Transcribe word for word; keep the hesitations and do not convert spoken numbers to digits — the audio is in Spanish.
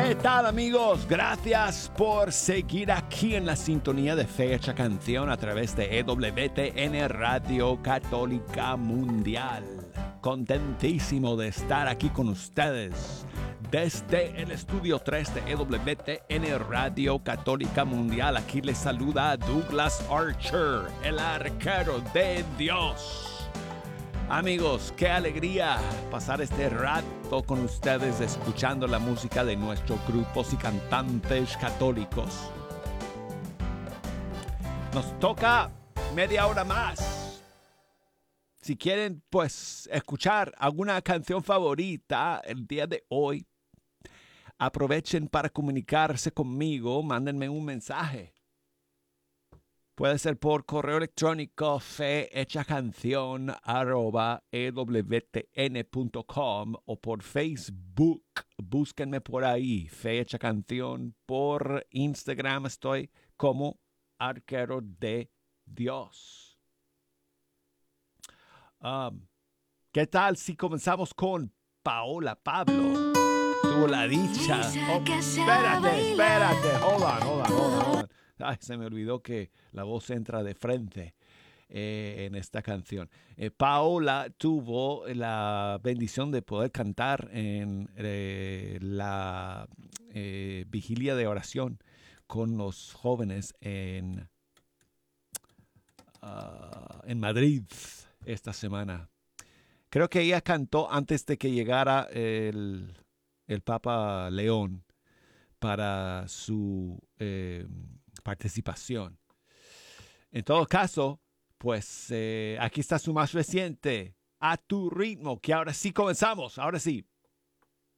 ¿Qué tal, amigos? Gracias por seguir aquí en la sintonía de Fecha Canción a través de E W T N Radio Católica Mundial. Contentísimo de estar aquí con ustedes desde el estudio tres de E W T N Radio Católica Mundial. Aquí les saluda Douglas Archer, el arquero de Dios. Amigos, qué alegría pasar este rato con ustedes escuchando la música de nuestros grupos y cantantes católicos. Nos toca media hora más. Si quieren, pues, escuchar alguna canción favorita el día de hoy, aprovechen para comunicarse conmigo, mándenme un mensaje. Puede ser por correo electrónico fehechacanción arroba ewtn.com o por Facebook. Búsquenme por ahí, Fecha Canción. Por Instagram estoy como Arquero de Dios. Um, ¿Qué tal si comenzamos con Paola Pablo? Tuvo la dicha. Oh, espérate, espérate. Hold on, hold on, hold on, hold on. Ay, se me olvidó que la voz entra de frente eh, en esta canción. Eh, Paola tuvo la bendición de poder cantar en eh, la eh, vigilia de oración con los jóvenes en, uh, en Madrid esta semana. Creo que ella cantó antes de que llegara el, el Papa León para su eh, participación. En todo caso, pues eh, aquí está su más reciente, A Tu Ritmo, que ahora sí comenzamos, ahora sí.